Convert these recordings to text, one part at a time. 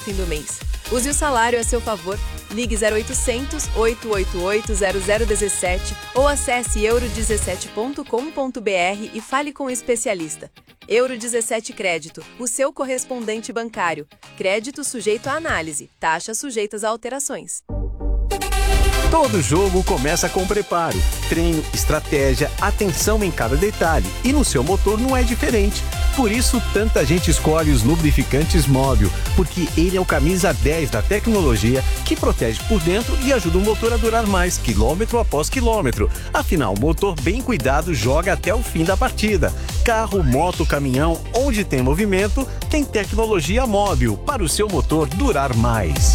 fim do mês. Use o salário a seu favor. Ligue 0800 888 0017 ou acesse euro17.com.br e fale com o especialista. Euro 17 Crédito, o seu correspondente bancário. Crédito sujeito à análise. Taxas sujeitas a alterações. Todo jogo começa com preparo, treino, estratégia, atenção em cada detalhe. E no seu motor não é diferente. Por isso, tanta gente escolhe os lubrificantes Móbil, porque ele é o camisa 10 da tecnologia que protege por dentro e ajuda o motor a durar mais, quilômetro após quilômetro. Afinal, o motor bem cuidado joga até o fim da partida. Carro, moto, caminhão, onde tem movimento, tem tecnologia Móbil para o seu motor durar mais.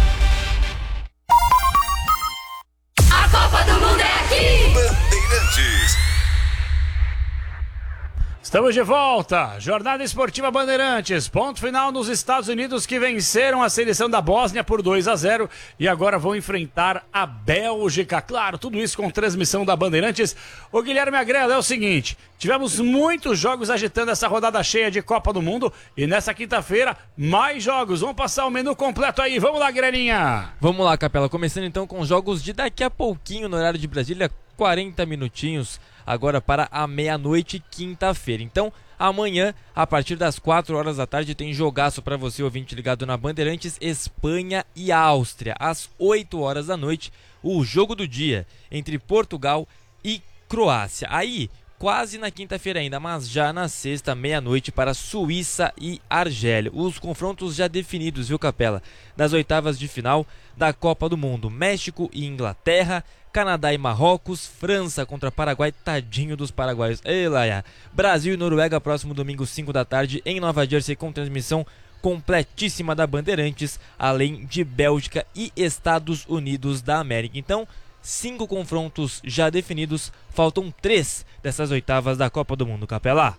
A Copa do Mundo é aqui! Bandeirantes. Estamos de volta, Jornada Esportiva Bandeirantes, ponto final nos Estados Unidos que venceram a seleção da Bósnia por 2-0 e agora vão enfrentar a Bélgica, claro, tudo isso com transmissão da Bandeirantes. O Guilherme Agrela, é o seguinte, tivemos muitos jogos agitando essa rodada cheia de Copa do Mundo e nessa quinta-feira mais jogos, vamos passar o menu completo aí, vamos lá, Grelinha! Vamos lá, Capela, começando então com os jogos de daqui a pouquinho no horário de Brasília, 40 minutinhos agora para a meia-noite, quinta-feira. Então, amanhã, a partir das 4 horas da tarde, tem jogaço para você, ouvinte ligado na Bandeirantes, Espanha e Áustria. Às 8 horas da noite, o jogo do dia entre Portugal e Croácia. Aí, quase na quinta-feira ainda, mas já na sexta, meia-noite, para Suíça e Argélia. Os confrontos já definidos, viu, Capela? Das oitavas de final da Copa do Mundo. México e Inglaterra, Canadá e Marrocos, França contra Paraguai, tadinho dos paraguaios, Brasil e Noruega, próximo domingo, 5 da tarde, em Nova Jersey, com transmissão completíssima da Bandeirantes, além de Bélgica e Estados Unidos da América. Então, 5 confrontos já definidos, faltam 3 dessas oitavas da Copa do Mundo, Capelá.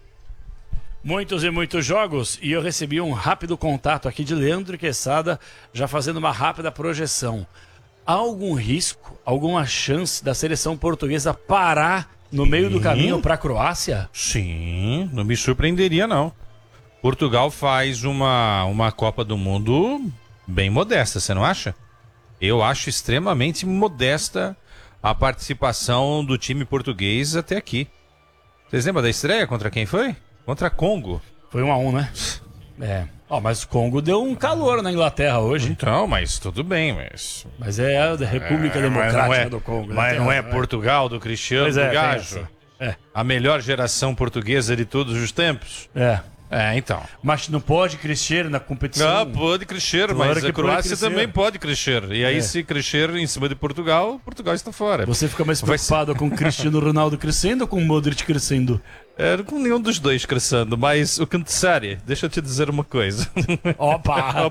Muitos e muitos jogos, e eu recebi um rápido contato aqui de Leandro Quesada, já fazendo uma rápida projeção. Há algum risco, alguma chance da seleção portuguesa parar no meio do caminho para a Croácia? Sim, não me surpreenderia não. Portugal faz uma Copa do Mundo bem modesta, você não acha? Eu acho extremamente modesta a participação do time português até aqui. Vocês lembram da estreia? Contra quem foi? Contra Congo. Foi 1-1, né? É. Mas o Congo deu um calor na Inglaterra hoje. Então, mas tudo bem, mas é a República Democrática do Congo. Mas não é Portugal do Cristiano do Gajo? A melhor geração portuguesa de todos os tempos? Então. Mas não pode crescer na competição? Não, pode crescer, claro, mas a Croácia também pode crescer. E aí, se crescer em cima de Portugal, Portugal está fora. Você fica mais preocupado com o Cristiano Ronaldo crescendo ou com o Modric crescendo? Com nenhum dos dois crescendo, mas o Canticari, deixa eu te dizer uma coisa. Opa,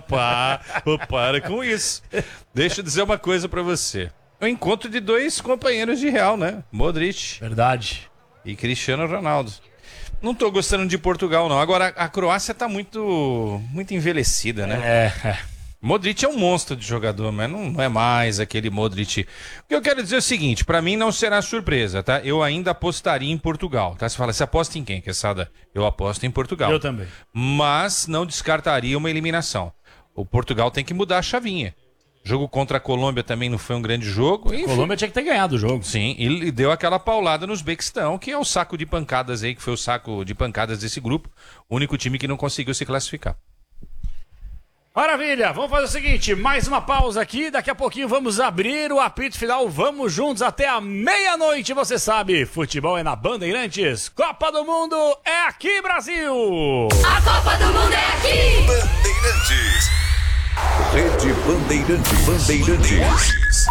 para com isso. Deixa eu dizer uma coisa pra você. O encontro de 2 companheiros de Real, né? Modric. Verdade. E Cristiano Ronaldo. Não tô gostando de Portugal, não. Agora, a Croácia tá muito envelhecida, né? Modric é um monstro de jogador, mas não é mais aquele Modric. O que eu quero dizer é o seguinte, pra mim não será surpresa, tá? Eu ainda apostaria em Portugal, tá? Você fala, você aposta em quem, Quesada? Eu aposto em Portugal. Eu também. Mas não descartaria uma eliminação. O Portugal tem que mudar a chavinha. O jogo contra a Colômbia também não foi um grande jogo. A Colômbia tinha que ter ganhado o jogo. Sim, e deu aquela paulada no Uzbequistão, que é o saco de pancadas aí, que foi o saco de pancadas desse grupo. O único time que não conseguiu se classificar. Maravilha, vamos fazer o seguinte, mais uma pausa aqui, daqui a pouquinho vamos abrir o apito final, vamos juntos até a meia-noite, você sabe, futebol é na Bandeirantes, Copa do Mundo é aqui, Brasil! A Copa do Mundo é aqui! Bandeirantes. Rede Bandeirantes.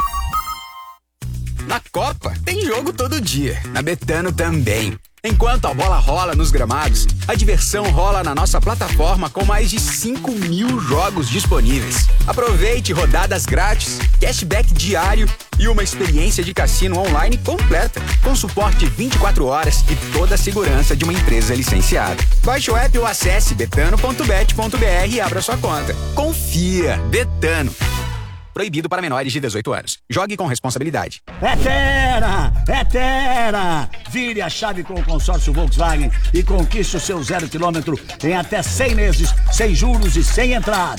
Na Copa tem jogo todo dia, na Betano também. Enquanto a bola rola nos gramados, a diversão rola na nossa plataforma com mais de 5.000 jogos disponíveis. Aproveite rodadas grátis, cashback diário e uma experiência de cassino online completa, com suporte 24 horas e toda a segurança de uma empresa licenciada. Baixe o app ou acesse betano.bet.br e abra sua conta. Confia, Betano. Proibido para menores de 18 anos. Jogue com responsabilidade. É Terra! Vire a chave com o consórcio Volkswagen e conquiste o seu 0 km em até 100 meses, sem juros e sem entrada.